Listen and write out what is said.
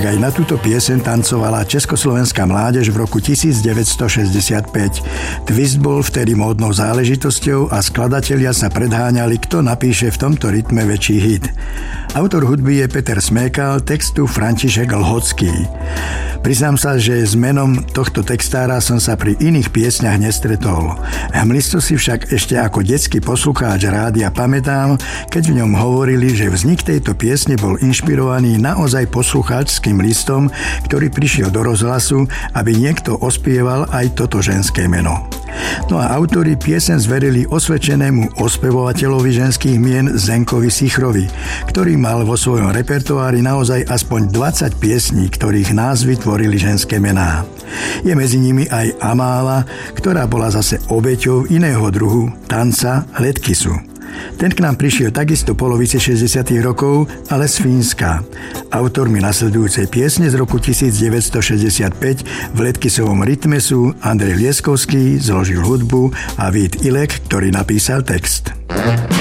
tak aj na túto pieseň tancovala československá mládež v roku 1965. Twist bol vtedy módnou záležitosťou a skladatelia sa predháňali, kto napíše v tomto rytme väčší hit. Autor hudby je Peter Smekal, textu František Lhocký. Priznám sa, že s menom tohto textára som sa pri iných piesňach nestretol. Hmlisto si však ešte ako detský poslucháč rádia pamätám, keď v ňom hovorili, že vznik tejto piesne bol inšpirovaný naozaj poslucháčským listom, ktorý prišiel do rozhlasu, aby niekto ospieval aj toto ženské meno. No a autori piesen zverili osvedčenému ospevovateľovi ženských mien Zenkovi Sichrovi, ktorý mal vo svojom repertoári naozaj aspoň 20 piesní, ktorých názvy tvorili ženské mená. Je medzi nimi aj Amála, ktorá bola zase obeťou iného druhu, tanca Letkisu. Ten k nám prišiel takisto polovici 60. rokov, ale z Fínska. Autormi nasledujúcej piesne z roku 1965 v Letkisovom rytme sú Andrej Lieskovský, zložil hudbu, a Vít Ilek, ktorý napísal text.